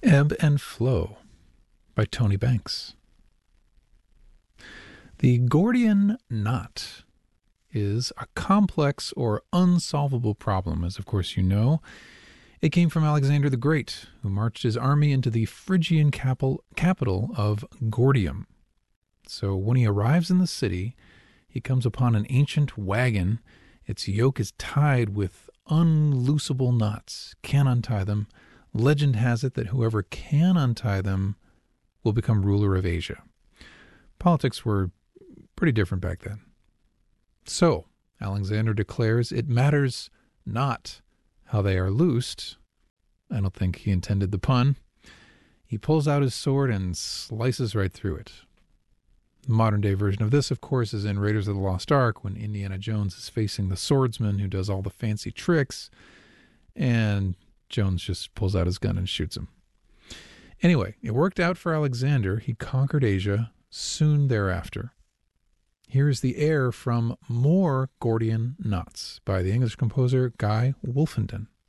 Ebb and Flow by Tony Banks. The Gordian knot is a complex or unsolvable problem, as of course you know. It came from Alexander the Great, who marched his army into the Phrygian capital of Gordium. So when he arrives in the city, he comes upon an ancient wagon. Its yoke is tied with unloosable knots, can't untie them. Legend has it that whoever can untie them will become ruler of Asia. Politics were pretty different back then. So, Alexander declares it matters not how they are loosed. I don't think he intended the pun. He pulls out his sword and slices right through it. The modern day version of this, of course, is in Raiders of the Lost Ark, when Indiana Jones is facing the swordsman who does all the fancy tricks, and Jones just pulls out his gun and shoots him. Anyway, it worked out for Alexander. He conquered Asia soon thereafter. Here is the air from More Gordian Knots by the English composer Guy Wolfenden.